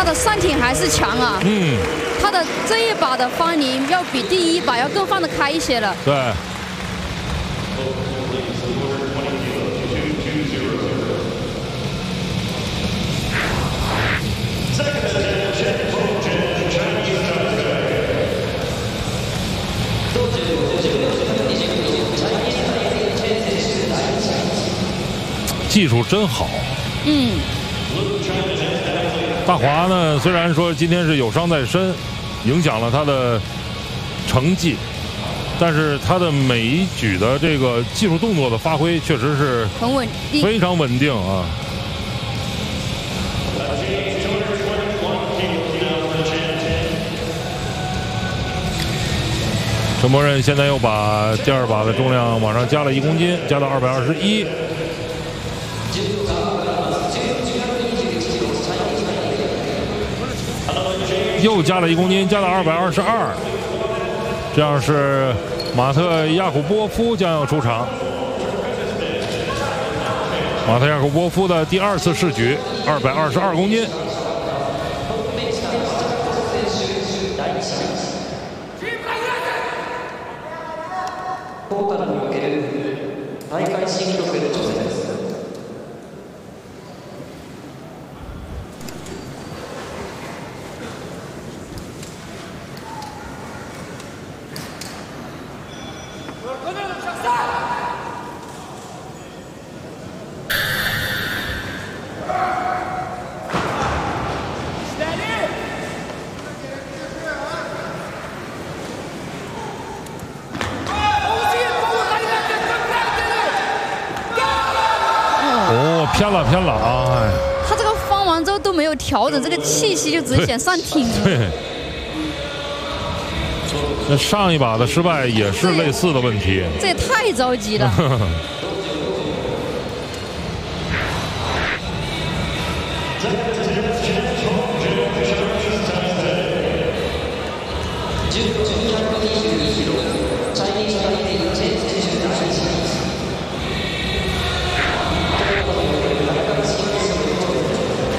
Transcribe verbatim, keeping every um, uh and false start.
他的上挺还是强啊。 嗯， 他的这一把的翻铃要比第一把要更放得开一些了。 对。技术真好。 嗯。 大华呢，虽然说今天是有伤在身，影响了他的成绩，但是他的每一举的这个技术动作的发挥确实是很稳定， 非常稳定啊。陈柏任现在又把第二把的重量往上加了一公斤，加到二百二十一。又加了一公斤，加到二百二十二。这样是马特亚库波夫将要出场。马特亚库波夫的第二次试举，二百二十二公斤。偏了偏了啊！哎， 他这个翻完之后都没有调整这个气息，就直接想上挺。 对。那上一把的失败也是类似的问题。 这也太着急了。